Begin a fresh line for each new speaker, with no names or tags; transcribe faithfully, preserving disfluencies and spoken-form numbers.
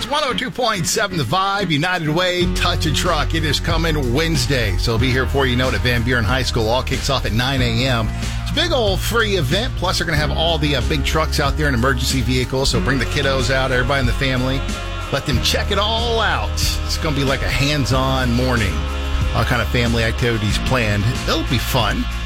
one oh two point seven The Vibe, United Way, Touch a Truck. It is coming Wednesday, so it'll be here before you know it at Van Buren High School. All kicks off at nine a.m. It's a big old free event. Plus, they're going to have all the uh, big trucks out there and emergency vehicles, so bring the kiddos out, everybody in the family. Let them check it all out. It's going to be like a hands-on morning. All kind of family activities planned. It'll be fun.